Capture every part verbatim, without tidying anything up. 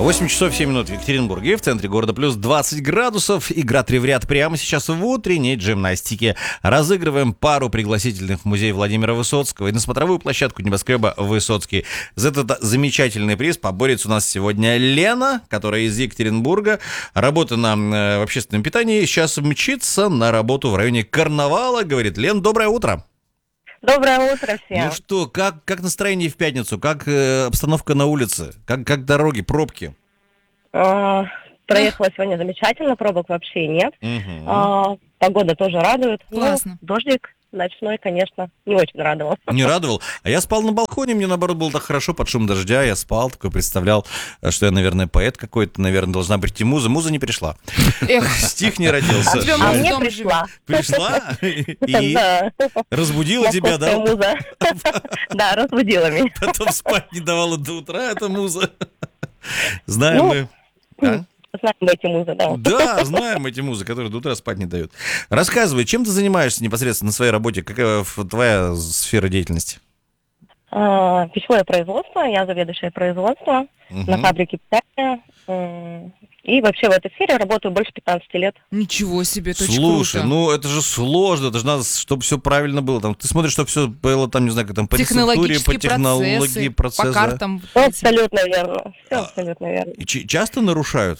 восемь часов семь минут в Екатеринбурге, в центре города плюс двадцать градусов. Игра «Три в ряд» прямо сейчас в утренней джимнастике. Разыгрываем пару пригласительных в музей Владимира Высоцкого и на смотровую площадку небоскреба «Высоцкий». За этот замечательный приз поборется у нас сегодня Лена, которая из Екатеринбурга. Работа на э, в общественном питании. Сейчас мчится на работу в районе Карнавала. Говорит: Лен, доброе утро. Доброе утро всем. Ну что, как, как настроение в пятницу? Как э, обстановка на улице? Как, как дороги, пробки? А, проехала сегодня замечательно, пробок вообще нет. Угу. А, погода тоже радует. Классно. Ну, дождик ночной, конечно, не очень радовал. Не радовал? А я спал на балконе, мне наоборот было так хорошо под шум дождя. Я спал, такой представлял, что я, наверное, поэт какой-то, наверное, должна прийти муза. Муза не пришла. Эх. Стих не родился. А мне пришла. Пришла и Да. разбудила тебя, да? Муза. Да, разбудила меня. Потом спать не давала до утра, эта муза. Знаем мы. А? Знаем мы эти музы, да. Да, знаем эти музы, которые до утра спать не дают. Рассказывай, чем ты занимаешься непосредственно на своей работе? Какая твоя сфера деятельности? А, пищевое производство, я заведующая производства Угу. на фабрике питания. М, И вообще в этой сфере работаю больше пятнадцати лет. Ничего себе, это очень Слушай, круто. ну это же сложно, это же надо, чтобы все правильно было. Там, ты смотришь, чтобы все было, там, не знаю, как там, по рецептуре, по Технологические технологии, процессы, процессы. по картам. Все абсолютно верно. Все А. абсолютно верно. И ч- часто нарушают?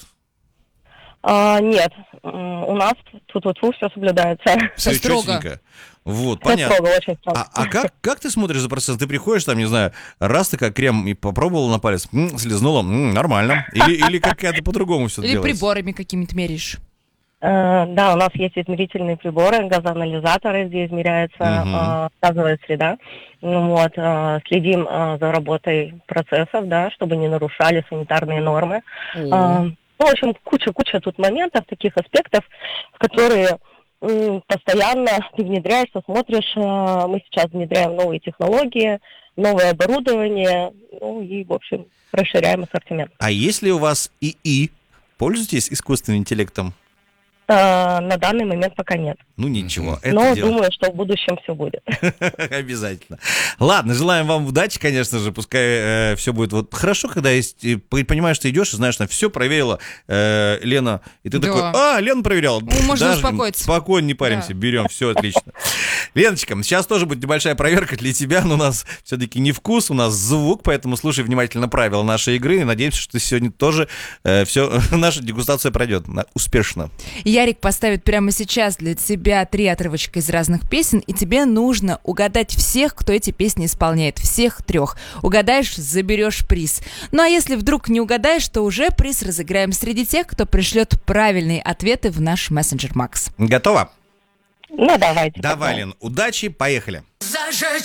А, нет, м, у нас тут вот все соблюдается. Все строго. четенько. Вот, Всё понятно. строго, очень строго. А, а как, как ты смотришь за процесс? Ты приходишь, там, не знаю, раз ты как крем и попробовала на палец, м, слезнула, м, нормально. Или, или как-то по-другому все Или делается? приборами какими-то меряешь. Э, Да, у нас есть измерительные приборы, газоанализаторы, где измеряется Мгм. э, газовая среда. Ну вот, э, следим э, за работой процессов, да, чтобы не нарушали санитарные нормы. О. Э, Ну, в общем, куча-куча тут моментов, таких аспектов, в которые м, постоянно ты внедряешься, смотришь. э, Мы сейчас внедряем новые технологии, новое оборудование, ну и, в общем, расширяем ассортимент. А если у вас ИИ, пользуетесь искусственным интеллектом? Э, На данный момент пока нет. Ну ничего, это Но дело. думаю, что в будущем все будет. Обязательно. Ладно, желаем вам удачи, конечно же. Пускай все будет вот хорошо, когда есть, и п- понимаешь, ты идешь и знаешь, на все проверила э, Лена. И ты Да. такой: а, Лена проверяла. Ну, можно Даже успокоиться. Спокойно, не паримся, Да. берем, все отлично. Леночка, сейчас тоже будет небольшая проверка для тебя, но у нас все-таки не вкус, у нас звук, поэтому слушай внимательно правила нашей игры и надеемся, что сегодня тоже все, наша дегустация пройдет на- успешно. Ярик поставит прямо сейчас для тебя три отрывочка из разных песен, и тебе нужно угадать всех, кто эти песни исполняет, всех трех. Угадаешь — заберешь приз. Ну а если вдруг не угадаешь, то уже приз разыграем среди тех, кто пришлет правильные ответы в наш мессенджер Макс. Готово? Ну, давайте. Давай, тогда. Лен, удачи, поехали.